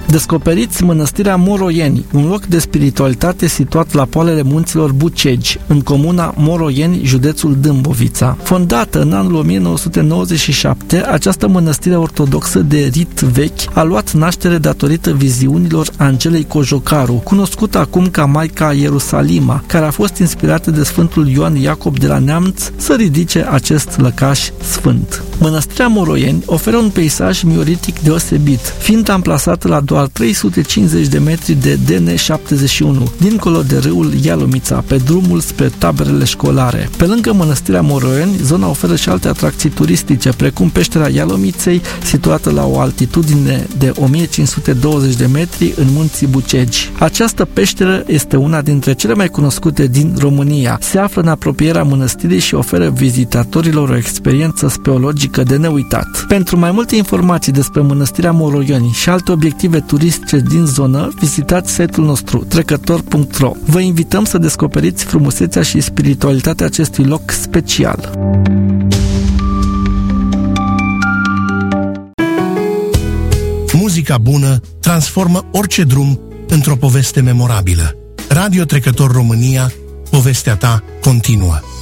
Descoperiți Mănăstirea Moroieni, un loc de spiritualitate situat la poalele munților Bucegi, în comuna Moroieni, județul Dâmbovița. Fondată în anul 1997, această mănăstire ortodoxă de rit vechi a luat naștere datorită viziunilor Angelei Cojocaru, cunoscută acum ca Maica Ierusalima, care a fost inspirată de Sfântul Ioan Iacob de la Neamț să ridice acest lăcaș sfânt. Mănăstirea Moroieni oferă un peisaj mioritic deosebit, fiind amplasată la doar 350 de metri de DN71, dincolo de râul Ialomița, pe drumul spre taberele școlare. Pe lângă Mănăstirea Moroieni, zona oferă și alte atracții turistice, precum peștera Ialomiței, situată la o altitudine de 1520 de metri în munții Bucegi. Această peșteră este una dintre cele mai cunoscute din România. Se află în apropierea mănăstirii și oferă vizitatorilor o experiență speologică de neuitat. Pentru mai multe informații despre Mănăstirea Moroieni și alte obiective turistice din zonă, vizitați site-ul nostru trecător.ro. Vă invităm să descoperiți frumusețea și spiritualitatea acestui loc special. Muzica bună transformă orice drum într-o poveste memorabilă. Radio Trecător România, povestea ta continuă.